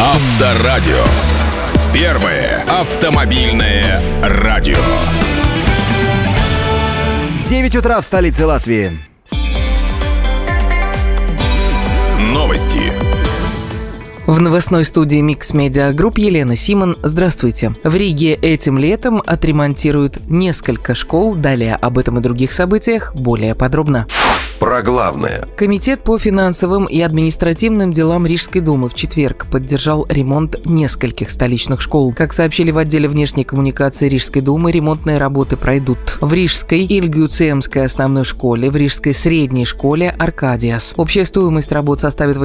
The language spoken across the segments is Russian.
Авторадио. Первое автомобильное радио. 9 утра в столице Латвии. Новости. В новостной студии Mix Media Group Елена Симон. Здравствуйте. В Риге этим летом отремонтируют несколько школ. Далее об этом и других событиях более подробно. Про главное. Комитет по финансовым и административным делам Рижской думы в четверг поддержал ремонт нескольких столичных школ. Как сообщили в отделе внешней коммуникации Рижской думы, ремонтные работы пройдут в Рижской Ильгюцемской основной школе, в Рижской средней школе Аркадиас. Общая стоимость работ составит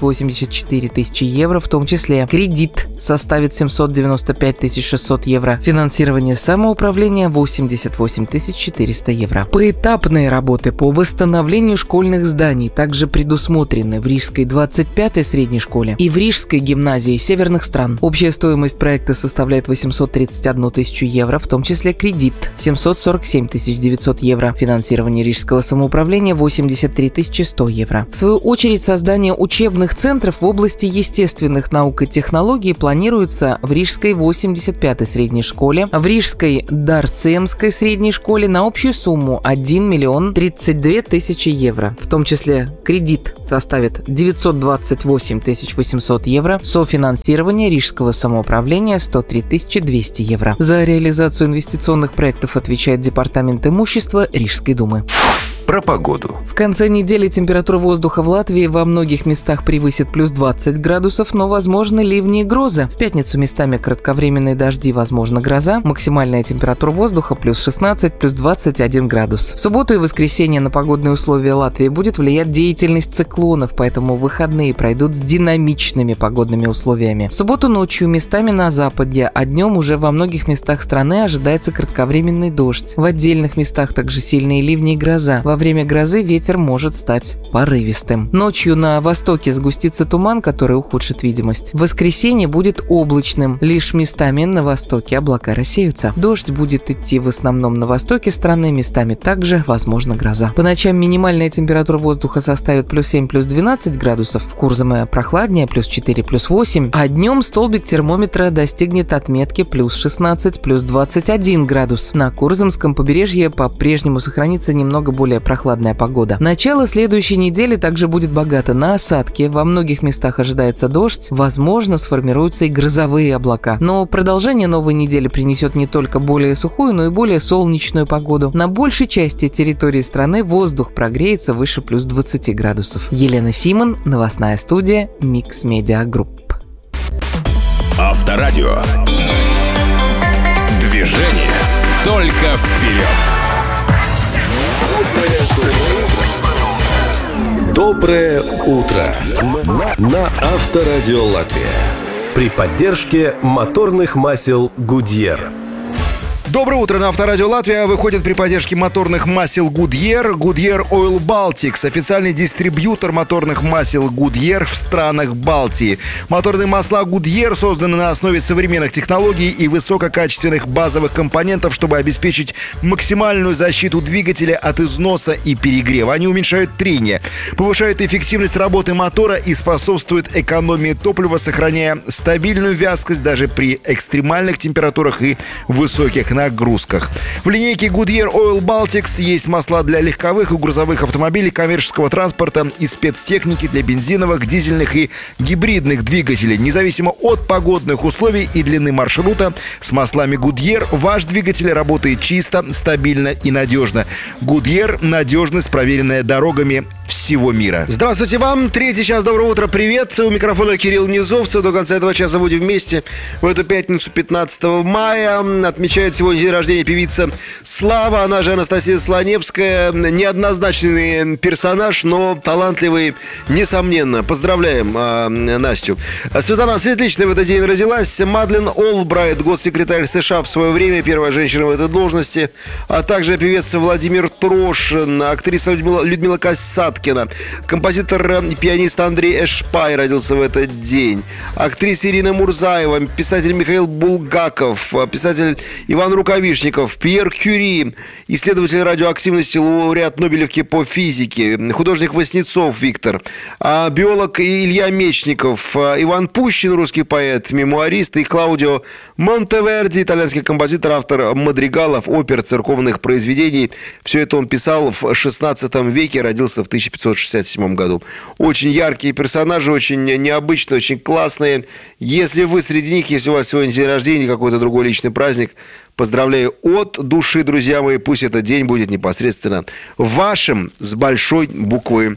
884 тысячи евро, в том числе кредит составит 795 600 евро, финансирование самоуправления 88 400 евро. Поэтапные работы по восстановлению школьных зданий также предусмотрены в Рижской 25-й средней школе и в Рижской гимназии северных стран. Общая стоимость проекта составляет 831 тысячу евро, в том числе кредит 747 900 евро, финансирование Рижского самоуправления 83 100 евро. В свою очередь, создание учебных центров в области естественных наук и технологий планируется в Рижской 85-й средней школе, в Рижской Дарцемской средней школе на общую сумму 1 миллион 32 тысячи евро. В том числе кредит составит 928 800 евро, софинансирование Рижского самоуправления 103 200 евро. За реализацию инвестиционных проектов отвечает Департамент имущества Рижской думы. Про погоду. В конце недели температура воздуха в Латвии во многих местах превысит плюс 20 градусов, но возможны ливни и грозы. В пятницу местами кратковременные дожди, возможно гроза. Максимальная температура воздуха плюс 16, плюс 21 градус. В субботу и воскресенье на погодные условия Латвии будет влиять деятельность циклонов, поэтому выходные пройдут с динамичными погодными условиями. В субботу ночью местами на западе, а днем уже во многих местах страны ожидается кратковременный дождь. В отдельных местах также сильные ливни и гроза. Во время грозы ветер может стать порывистым. Ночью на востоке сгустится туман, который ухудшит видимость. В воскресенье будет облачным. Лишь местами на востоке облака рассеются. Дождь будет идти в основном на востоке страны, местами также возможна гроза. По ночам минимальная температура воздуха составит плюс 7, плюс 12 градусов. В Курзаме прохладнее, плюс 4, плюс 8. А днем столбик термометра достигнет отметки плюс 16, плюс 21 градус. На Курзамском побережье по-прежнему сохранится немного более прохладная погода. Начало следующей недели также будет богато на осадки. Во многих местах ожидается дождь. Возможно, сформируются и грозовые облака. Но продолжение новой недели принесет не только более сухую, но и более солнечную погоду. На большей части территории страны воздух прогреется выше плюс 20 градусов. Елена Симон, новостная студия Mix Media Group. Авторадио. Движение только вперед. Доброе утро на Авторадио Латвия при поддержке моторных масел Goodyear. Доброе утро на Авторадио Латвия. Выходит при поддержке моторных масел Goodyear. Goodyear Oil Baltics – официальный дистрибьютор моторных масел Goodyear в странах Балтии. Моторные масла Goodyear созданы на основе современных технологий и высококачественных базовых компонентов, чтобы обеспечить максимальную защиту двигателя от износа и перегрева. Они уменьшают трение, повышают эффективность работы мотора и способствуют экономии топлива, сохраняя стабильную вязкость даже при экстремальных температурах и высоких нагрузках. В линейке Goodyear Oil Baltics есть масла для легковых и грузовых автомобилей, коммерческого транспорта и спецтехники для бензиновых, дизельных и гибридных двигателей. Независимо от погодных условий и длины маршрута, с маслами Goodyear ваш двигатель работает чисто, стабильно и надежно. Goodyear – надежность, проверенная дорогами всего мира. Здравствуйте вам. Третий час. Доброе утро. Привет. У микрофона Кирилл Низовцев. До конца этого часа будем вместе. В эту пятницу, 15 мая, отмечает сегодня день рождения певица Слава. Она же Анастасия Слоневская. Неоднозначный персонаж, но талантливый, несомненно. Поздравляем Настю. Светлана Светличная в этот день родилась. Мадлен Олбрайт, госсекретарь США в свое время, первая женщина в этой должности. А также певец Владимир Трошин, актриса Людмила Касаткина, Пушкина. Композитор и пианист Андрей Эшпай родился в этот день. Актриса Ирина Мурзаева, писатель Михаил Булгаков, писатель Иван Рукавишников, Пьер Кюри, исследователь радиоактивности, лауреат Нобелевки по физике, художник Васнецов Виктор, биолог Илья Мечников, Иван Пущин, русский поэт, мемуарист, и Клаудио Монтеверди, итальянский композитор, автор мадригалов, опер, церковных произведений. Все это он писал в 16 веке, родился в 1567 году. Очень яркие персонажи, очень необычные, очень классные. Если вы среди них, если у вас сегодня день рождения, какой-то другой личный праздник, поздравляю от души, друзья мои. Пусть этот день будет непосредственно вашим с большой буквы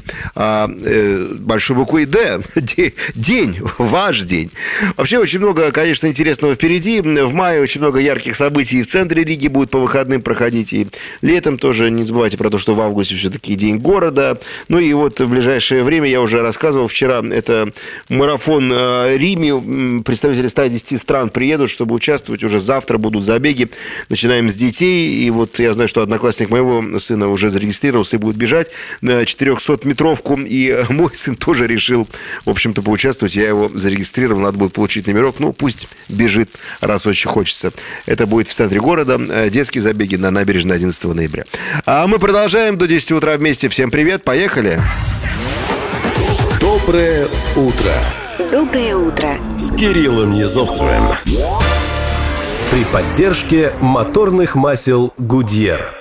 «Д». День, ваш день. Вообще очень много, конечно, интересного впереди. В мае очень много ярких событий в центре Риги будет по выходным проходить. И летом тоже не забывайте про то, что в августе все-таки день города. Ну и вот в ближайшее время, я уже рассказывал вчера, это марафон Риме. Представители 110 стран приедут, чтобы участвовать. Уже завтра будут забеги. Начинаем с детей. И вот я знаю, что одноклассник моего сына уже зарегистрировался и будет бежать на 400-метровку. И мой сын тоже решил, в общем-то, поучаствовать. Я его зарегистрировал, надо будет получить номерок. Ну, пусть бежит, раз очень хочется. Это будет в центре города. Детские забеги на набережной 11 ноября. А мы продолжаем до 10 утра вместе. Всем привет, поехали! Доброе утро. Доброе утро. С Кириллом Низовцевым. При поддержке моторных масел «Гудьер».